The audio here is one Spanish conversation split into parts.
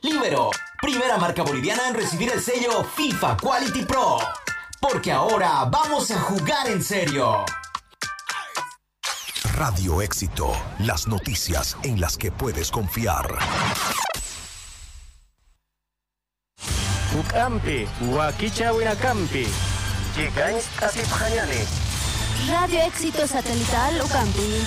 Libero, primera marca boliviana en recibir el sello FIFA Quality Pro. Porque ahora vamos a jugar en serio. Radio Éxito, las noticias en las que puedes confiar. Ukampi, Huaquicha Huinacampi, Chicans Asipjayani. Radio Éxito Satelital Ukampi.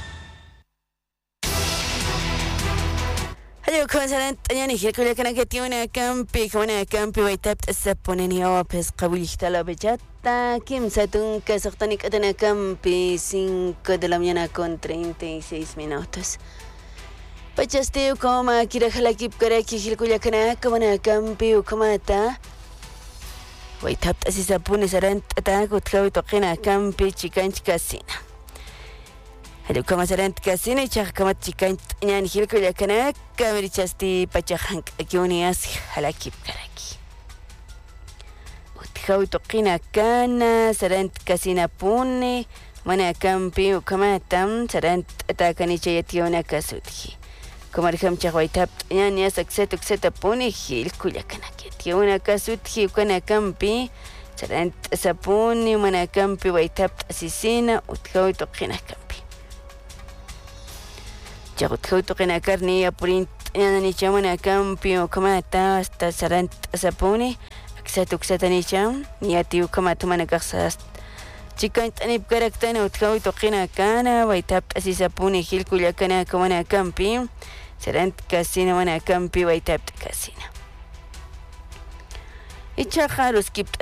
Hello, كونسلنت يعني هيك ولا كنا كتيونا كامبي كونا كامبي ويتابت السبونني هو بس قبل يختلا بجاتا كم ساتون كسختني كتنا كامبي 5 de la mañana con 36 minutos. Pachasteo como kira halakip karaki hilkuya kana kwana kampi ukamata. Waytabt asisapuni sarant atakut kawit qina kampi chikanch kasina. Hello, como sarant kasina chakamat chikanch yani hilkuya kana kamerichasti pachahank akiunias halakip karaki. Utkawit qina kana sarant kasina puni mana kampi ukamatam sarant atakani chayationa kasutki. Como arjam chawaitab yani asaksetuk setapuni hilkuya kana ketiona kasutki kana kampi sarant sapuni mana kampi waitab asisina utkawit qina kampi. Chagutkhawit qina karni apurin yani chamana kampi ukamata hasta sarant sapuni aksetuk setani cham niati ukamatu mana kaxas Chikant anip karaktana utkawit qina kana waitab asisapuni hilkuya kana kamana kampi sarant kasina wana kampi waitab kasina. Icha kharos kipt